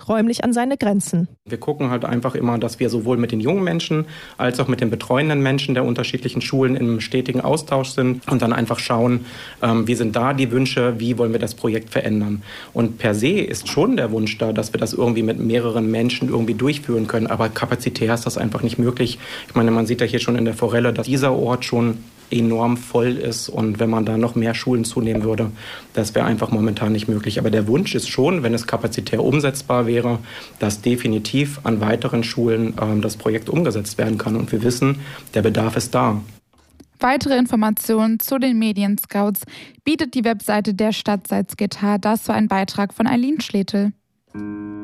räumlich an seine Grenzen. Wir gucken halt einfach immer, dass wir sowohl mit den jungen Menschen als auch mit den betreuenden Menschen der unterschiedlichen Schulen im stetigen Austausch sind und dann einfach schauen, wie sind da die Wünsche, wie wollen wir das Projekt verändern. Und per se ist schon der Wunsch da, dass wir das irgendwie mit mehreren Menschen irgendwie durchführen können, aber kapazitär ist das einfach nicht möglich. Ich meine, man sieht ja hier schon in der Forelle, dass dieser Ort schon enorm voll ist und wenn man da noch mehr Schulen zunehmen würde, das wäre einfach momentan nicht möglich. Aber der Wunsch ist schon, wenn es kapazitär umsetzbar wäre, dass definitiv an weiteren Schulen das Projekt umgesetzt werden kann und wir wissen, der Bedarf ist da. Weitere Informationen zu den Medienscouts bietet die Webseite der Stadt Salzgitter. Das war ein Beitrag von Eileen Schletel.